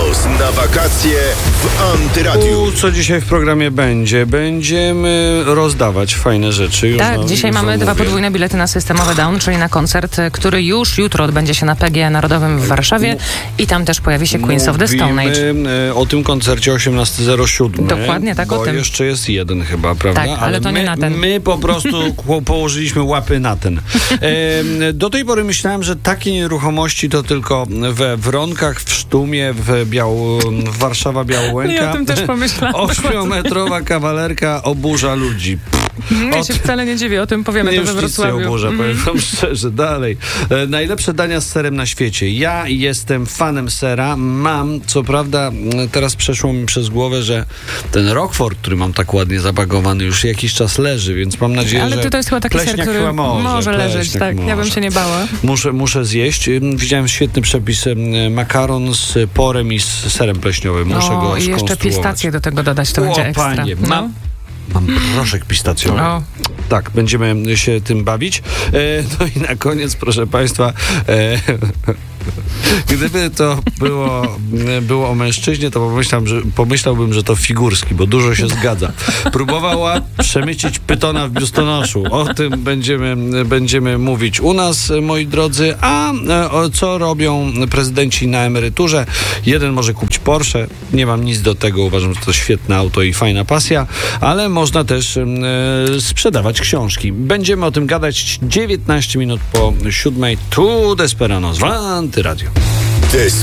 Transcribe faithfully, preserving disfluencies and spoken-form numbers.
Desperandos na wakacje w Antyradiu. U, co dzisiaj w programie będzie? Będziemy rozdawać fajne rzeczy. Już tak, no, dzisiaj już mamy mówię. dwa podwójne bilety na Systemowy Down, czyli na koncert, który już jutro odbędzie się na P G E Narodowym w Warszawie i tam też pojawi się Queens of the Stone Age. Mówimy o tym koncercie osiemnastego zero siedem. Dokładnie tak, bo o tym. jeszcze jest jeden chyba, prawda? Tak, ale to my, nie na ten. My po prostu położyliśmy łapy na ten. E, do tej pory myślałem, że takie nieruchomości to tylko we Wronkach, w Sztumie, w, Biał... w Warszawa Białęka. Ja o tym też pomyślałam. Ośmiometrowa kawalerka oburza ludzi. Ja się Od... wcale nie dziwię, o tym powiemy Mnie to we już nic nie Wrocławiu. oburza, Mm. powiem wam szczerze. Dalej. E, najlepsze dania z serem na świecie. Ja jestem fanem sera. Mam, co prawda, teraz przeszło mi przez głowę, że ten Roquefort, który mam tak ładnie zapakowany, już jakiś czas leży, więc mam nadzieję, Ale że to, to jest chyba taki ser, pleśniak który chyba może, może leżeć. pleśniak Tak, może. ja bym się nie bała. Muszę, muszę zjeść. Widziałem świetny przepis makaron z porem i z serem pleśniowym. Muszę O, go i jeszcze skonstruować. pistacje do tego dodać, to O, będzie ekstra. panie, No. mam, mam proszek pistacjowy. O. Tak, będziemy się tym bawić. E, no i na koniec, proszę państwa, e, gdyby to było, było o mężczyźnie, to pomyślałem, że, pomyślałbym, że to Figurski, bo dużo się zgadza. Próbowała przemycić pytona w biustonoszu. O tym będziemy, będziemy mówić u nas, moi drodzy. A e, o, co robią prezydenci na emeryturze? Jeden może kupić Porsche. Nie mam nic do tego. Uważam, że to świetne auto i fajna pasja, ale można też e, sprzedawać książki. Będziemy o tym gadać dziewiętnaście minut po siódmej. Tu Desperanos w Antyradiu.